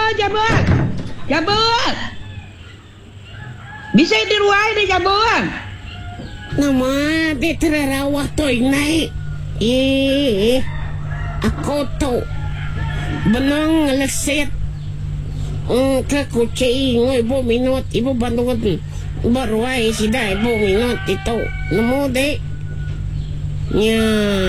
Jabut. Jabut. Bisa diruai deh Jabut. Nama di terarawah tu naik. Aku tu benang ngeleset ke kucing ibu minut ibu bantuan berwai sida ibu minut itu nemu dek nya.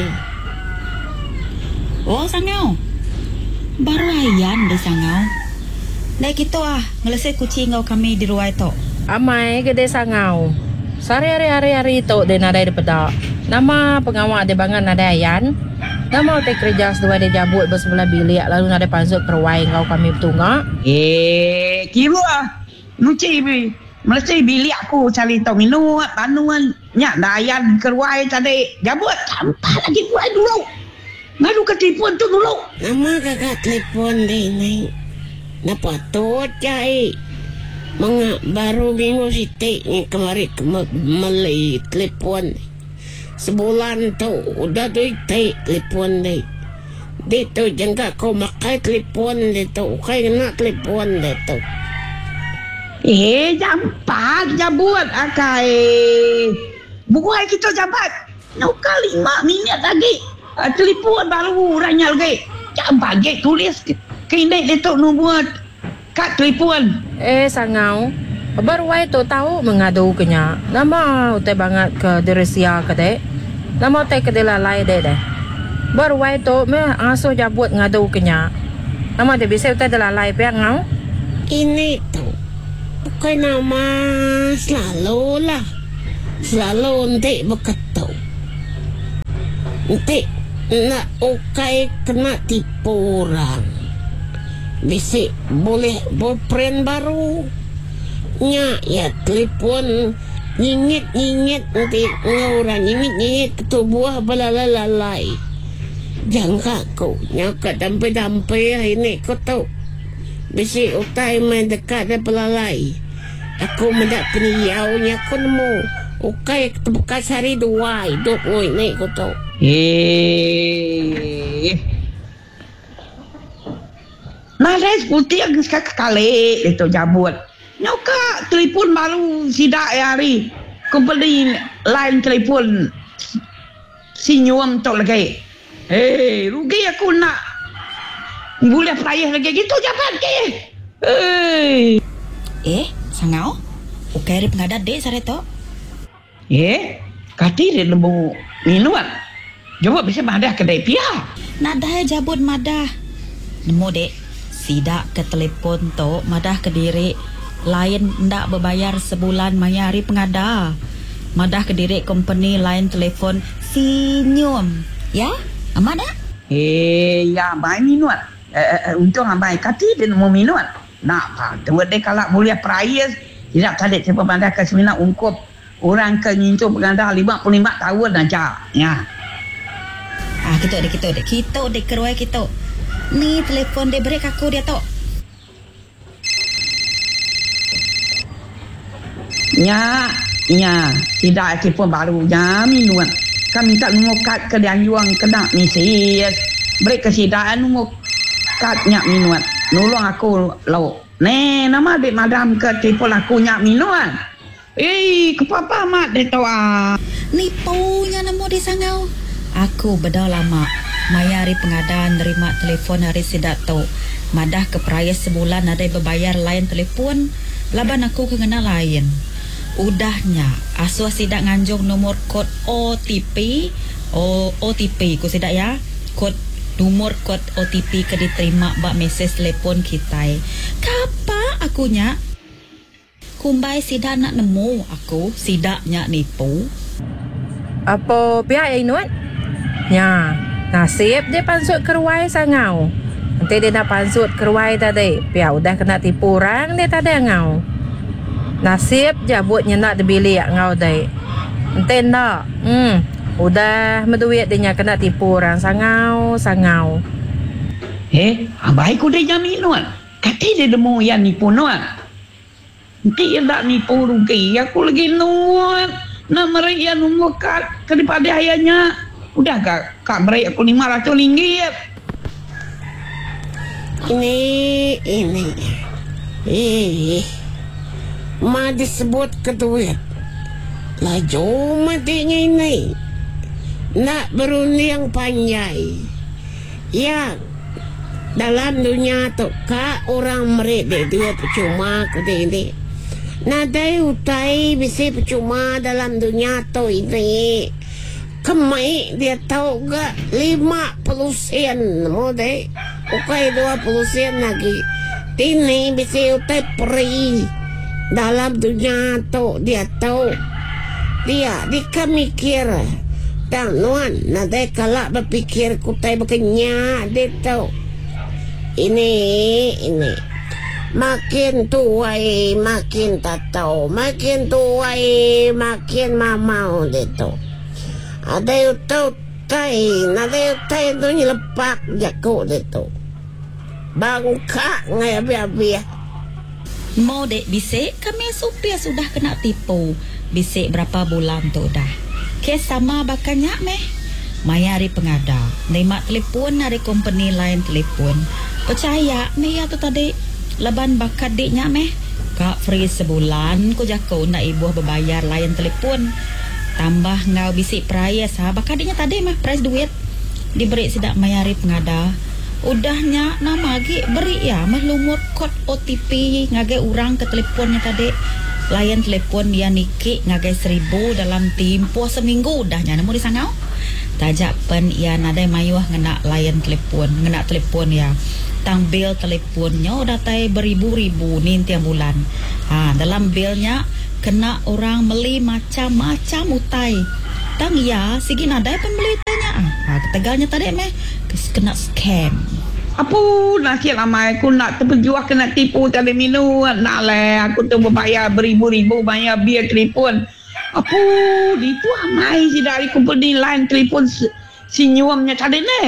Oh sangau baru ayan deh sangau dek kita ngeleset kucing kau kami di ruai tu amai gede sangau hari itu dia nadai di pedak nama pengawal dia bangan nadai ayan nama te kerja sedua dia jabut bersebelah bilik lalu nadai pansuk keruai kau kami bertungak kira nuci mesti bilik aku cari tau minum panuan nyak dayan keruai tadi jabut tanpa lagi keruai dulu ngadu ketipuan tu dulu nama kakak telepon deh naik napa tu cai Mga baru minggu siti ni kemarin meli telepon sebulan tu udah duit telepon deh. Dia tu jangan kau makai telepon dia tu, kau nak telepon dia tu. Jampat jabut akai. Bukai kita jabat. Nak 5 minit lagi. Telepon baru ranyal lagi. Jampat ge tulis kini dia tu nombor kat telepon. Sangau baru wai tu tahu mengadu kenya nama utai banget ke Deresia ke dek nama utai ke delalai dek baru wai tu me asuh jabut ngadu kenya nama dia bisa utai delalai pe ngau ini tu bukan nama selalu nanti beketu nanti nak ukai kena tipu orang bisa boleh boyfriend baru nya ya telepon nyingit nanti orang nyingit tu buah balalalai jangan kau nyaka dampe ini kau tahu bisa utai main dekat dan belalai aku mendak peniaunya kau nemu ukai bekas hari 2 hidup ini kau tahu Nada putih yang sekali itu jabut. Nyoka telepon baru sidak hari. Company line telepon sinyum tu lagi. Rugi aku nak boleh payah lagi gitu jabat ke. Sangau okay ri pengadat dek sare tu kati dia lembu minuan. Jawab bisa madah kedai pia. Nadah jabut madah nemu dek sidak ke telepon tu madah ke diri lain ndak berbayar sebulan mayari pengada madah ke diri company lain telefon sinyum ya amada ya baik minuan untung ambai kati dia mau minuan nak apa tuan dia kalau mulia price tidak tadi siapa madah ke semina ungkup orang ke ngincu pengada 55 tahun aja ya kita dek keruai kita ni telefon dia break aku dia tu. Ya, tidak telefon baru ya minuan. Kami tak mengukat ke dan juang kena misis. Break kesidaan mengukat nyak minuan. Nolong aku lau. Nama dek madam ke telefon aku nyak minuan. Kepapa mat dia tu Nipunya nemu di sangau. Aku beda lama. Mayari pengadaan nerima telefon hari sidak tu. Madah ke perayaan sebulan ada berbayar lain telefon. Laban aku kena lain. Udahnya asuh sidak nganjung nomor kod OTP. OTP ku sidak ya. Nomor kod OTP ke diterima bak mesej telefon kita. Kapa akunya? Kumbai sidak nak nemu aku sidaknya nipu. Apa pihak yang inuat? Ya nasib dia pansut keruai sangau. Nanti dia nak pansut keruai tadi. Pia udah kena tipu orang dia tadi ngau. Nasib jabutnya nak dibilik ngau tadi. Nanti tak. Udah menduit dia kena tipu orang sangau. Baik udah jam minuan. Kati dia demo yang nipu nuan. Nanti dia tak nipu rugi. Aku lagi nuan. Nak meriak nunggu kat daripada ayahnya. Udah kak beri aku RM500. Ini Ma disebut ke duit. Laju matinya ini nak beruni yang panjai. Ya, dalam dunia tu ka orang mereka dia percuma ke ini. Nadai utai bisa percuma dalam dunia tu ini. Kemai dia tahu gak 50 sen mau deh. Ukai 20 sen lagi. Ini bisa utai peri. Dalam dunia tu dia tahu. Dia mikir. Dan nuan nadai kalak berpikir kutai berkenyak dia tahu. Ini makin tuai makin tak tahu, makin tuai makin mamau dia tahu. Ada yang tahu tai, ada yang tai tu ni lepak jago dia tahu. Bangka ngai biar. Mau dek bisik, kami supir sudah kena tipu. Bisik berapa bulan tu dah. Kes sama bakannya meh. Maya hari pengada. Nerima telefon dari company lain telefon. Percaya meh ya tu tadi. Leban bakat diknya meh. Kak free sebulan. Ku jago nak ibu berbayar lain telefon. Tambah ngau bisik price ha. Bakat diknya tadi meh price duit. Diberi sidak maya hari pengada. Udahnya nama lagi beri ya meh lumut kod OTP ngagai orang ke teleponnya tadi. Layan telepon dia nikik ngagai 1,000 dalam tempoh seminggu udahnya namun disangau. Tajak pen ia nadai mayuah ngena layan telepon ya. Tang bil teleponnya udah tai beribu-ribu ni tiap bulan. Dalam bilnya kena orang beli macam-macam utai. Tang ya sigi nadai pen beli tanya. Ketegalnya tadi meh kena scam. Apa nasib lama aku nak terpejuah kena tipu tadi minum nak lah aku tu berbayar beribu-ribu bayar bil telefon. Apa itu amai si dari company lain telefon senyumnya tadi ni.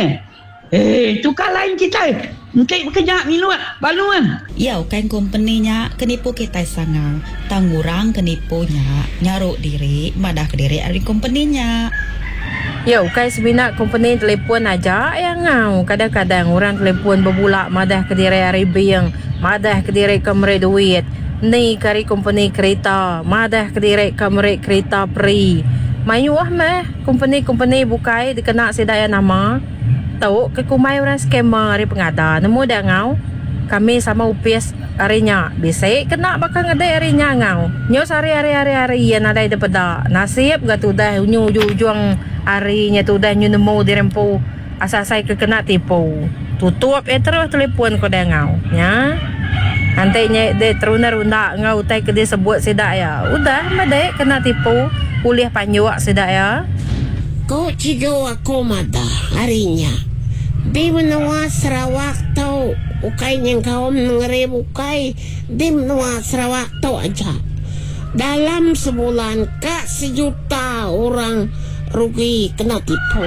Tukar lain kita. Mungkin bekerja minum baluan. Ya kan company-nya kenipu kita sangat. Tangurang kenipunya nyaruk diri madah ke diri dari company-nya. Ya, kai sebinak company telefon aja yang ngau. Kadang-kadang orang telefon berbulak madah ke diri hari biang, madah ke diri kamera duit. Ni kari company kereta, madah ke diri kamera kereta free. Mayuah meh company bukai dikena sedaya nama. Tahu ke kumai orang scammer hari pengada. Nemu dah ngau. Kami sama UPS harinya. Bisa kena bakal ngadai harinya ngau. Nyos hari yang ada di pada. Nasib gak tu dah ujung harinya tu dah nemu dirempu asal saya kena tipu. Tutup terus telefon ko dah ngau. Ya. Nantinya de terunda-runda ngau tai ke dia sebut sedak ya. Udah madai kena tipu. Kuliah panjuak sedak ya. Ko cigo aku mada harinya. Di menua Sarawak tau. Ukai yang kaum ngerem ukai. Di menua Sarawak tau aja. Dalam sebulan kak 1 juta orang rugi kena tipu.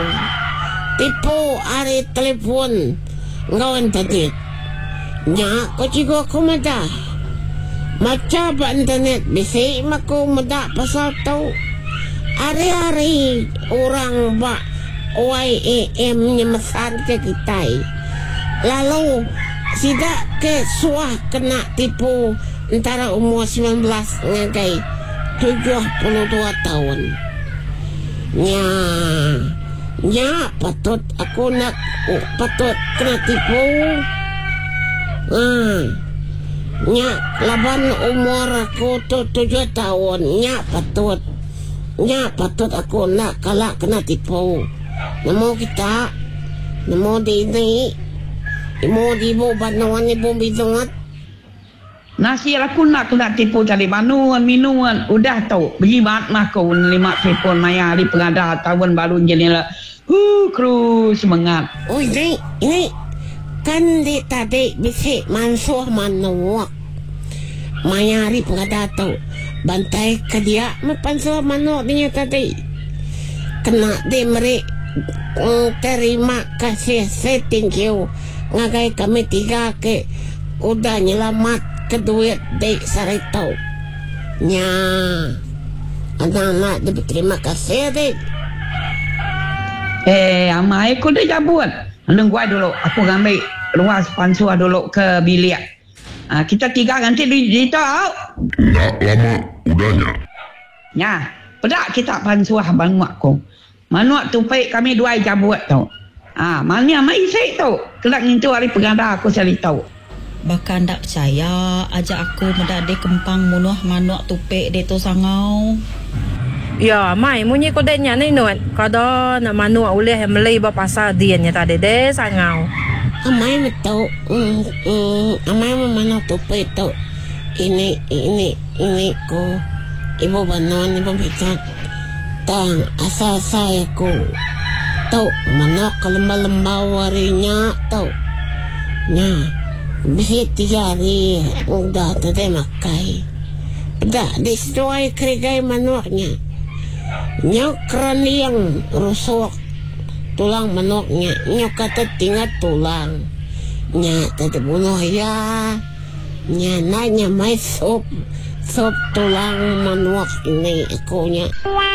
Tipu hari telepon ngau internet. Nya ko cigo aku mada. Macam internet bisa maku mada pasal tau. Hari-hari orang bak YAM nyemesan ke kita. Lalu sidak ke suah kena tipu antara umur 19 ngagai 72 tahun. Nya patut aku nak patut kena tipu. Nya laban umur aku tu 7 tahun. Nya patut aku nak kalak kena tipu. Namo kita, namo di ini, namo di ibu banuan ibu bidungat. Nasi aku nak kena tipu tadi banuan minuan udah tahu berjimat maku nerima telefon maya di pengada tahun baru jadilah kru semangat. Oh ini kan di tadi bisa mansuh manuak maya di pengada tahu bantai ke dia mepansuh manuak dia tadi kena di mereka terima kasih thank you ngagai kami 3 ke udah nyelamat ke duit dek saritau nya anak-anak terima kasih dek. Amai aku dah jabut nunggu dulu aku ambil luas pansua dulu ke bilik. Kita 3 nanti di tahu. Tak lama udahnya. Ya, pedak kita pansuah manuak ko. Manuak tu baik kami 2 jam buat tau. Mana mai isi tu. Kelak itu hari pengada aku cari tahu. Bahkan tak percaya ajak aku mendade kempang munuh manuak tupik dia tu sangau. Ya, mai munyi kodenya ni Nuat. Kada nak manuak uleh melei ba pasal diannya tadi deh sangau. Amai betul. Amai mana tupik tu. Ini ko. Ibu banon, ibu bicat. Tang asa-asa ko. Tau mana kalembah-lembah warinya tau. Nya. Bisa 3 hari udah tadi makai. Dah destroy kerigai manuaknya. Nyokran yang rusuk tulang manuaknya. Nyok kata tinggal tulang. Nya tadi bunuh ya. Nya nanya mai sup tulang manuak ini akunya.